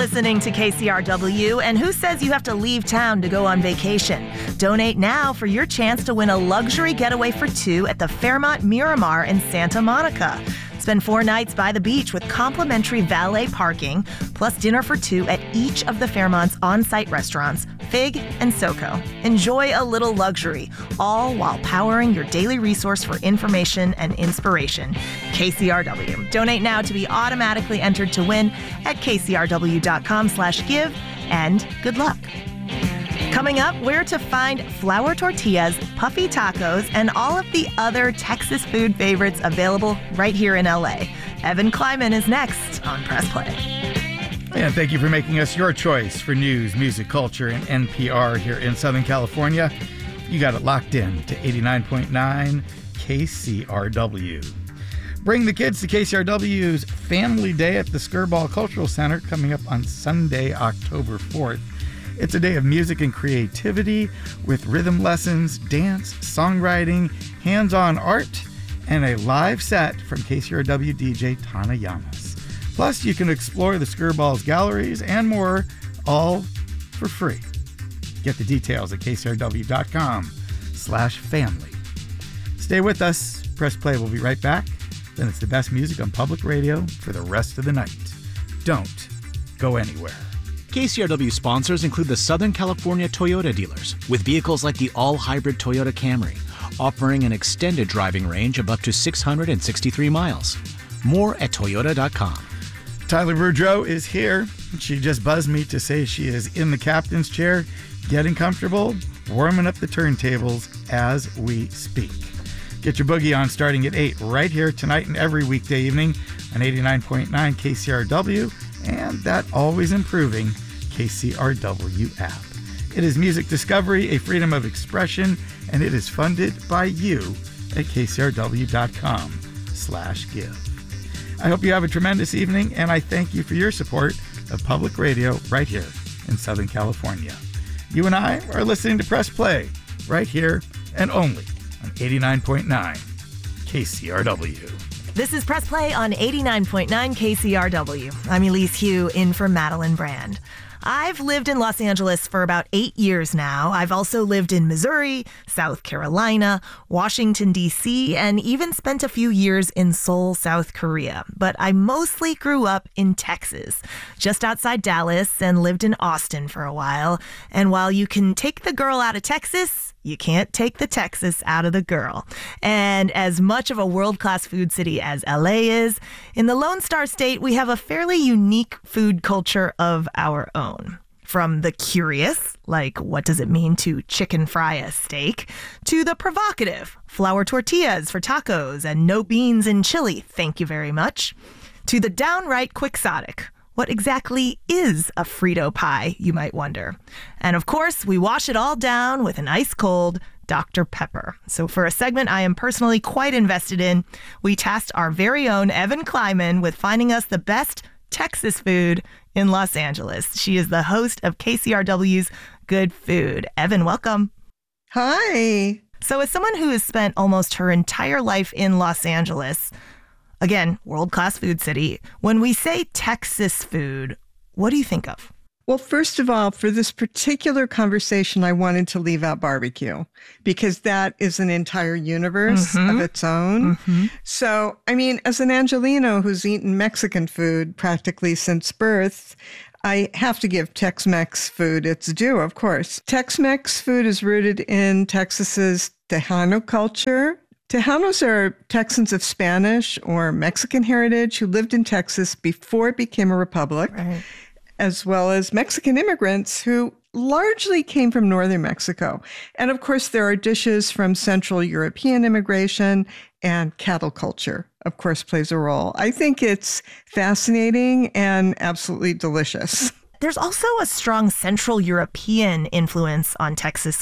listening to KCRW, and who says you have to leave town to go on vacation? Donate now for your chance to win a luxury getaway for two at the Fairmont Miramar in Santa Monica. Spend 4 nights by the beach with complimentary valet parking, plus dinner for two at each of the Fairmont's on-site restaurants, Fig and SoCo. Enjoy a little luxury, all while powering your daily resource for information and inspiration. KCRW. Donate now to be automatically entered to win at kcrw.com/give, and good luck. Coming up, where to find flour tortillas, puffy tacos, and all of the other Texas food favorites available right here in LA. Evan Kleiman is next on Press Play. And thank you for making us your choice for news, music, culture, and NPR here in Southern California. You got it locked in to 89.9 KCRW. Bring the kids to KCRW's Family Day at the Skirball Cultural Center coming up on Sunday, October 4th. It's a day of music and creativity with rhythm lessons, dance, songwriting, hands-on art, and a live set from KCRW DJ Tana Yamas. Plus, you can explore the Skirball's galleries and more, all for free. Get the details at kcrw.com/family. Stay with us. Press Play will be right back. Then it's the best music on public radio for the rest of the night. Don't go anywhere. KCRW sponsors include the Southern California Toyota dealers, with vehicles like the all-hybrid Toyota Camry, offering an extended driving range of up to 663 miles. More at toyota.com. Tyler Boudreau is here. She just buzzed me to say she is in the captain's chair, getting comfortable, warming up the turntables as we speak. Get your boogie on starting at 8 right here tonight and every weekday evening on 89.9 KCRW and that always improving KCRW app. It is music discovery, a freedom of expression, and it is funded by you at kcrw.com/give. I hope you have a tremendous evening, and I thank you for your support of public radio right here in Southern California. You and I are listening to Press Play right here and only on 89.9 KCRW. This is Press Play on 89.9 KCRW. I'm Elise Hugh, in for Madeline Brand. I've lived in Los Angeles for about 8 years now. I've also lived in Missouri, South Carolina, Washington, D.C., and even spent a few years in Seoul, South Korea. But I mostly grew up in Texas, just outside Dallas, and lived in Austin for a while. And while you can take the girl out of Texas, you can't take the Texas out of the girl. And as much of a world-class food city as LA is, in the Lone Star State, we have a fairly unique food culture of our own. From the curious, like what does it mean to chicken fry a steak, to the provocative, flour tortillas for tacos and no beans in chili, thank you very much, to the downright quixotic. What exactly is a Frito pie, you might wonder? And of course, we wash it all down with an ice-cold Dr. Pepper. So for a segment I am personally quite invested in, we tasked our very own Evan Kleiman with finding us the best Texas food in Los Angeles. She is the host of KCRW's Good Food. Evan, welcome. Hi. So as someone who has spent almost her entire life in Los Angeles, again, world-class food city, when we say Texas food, what do you think of? Well, first of all, for this particular conversation, I wanted to leave out barbecue because that is an entire universe of its own. So, I mean, as an Angelino who's eaten Mexican food practically since birth, I have to give Tex-Mex food its due, of course. Tex-Mex food is rooted in Texas's Tejano culture. Tejanos are Texans of Spanish or Mexican heritage who lived in Texas before it became a republic. Right. As well as Mexican immigrants who largely came from northern Mexico. And of course, there are dishes from Central European immigration, and cattle culture, of course, plays a role. I think it's fascinating and absolutely delicious. There's also a strong Central European influence on Texas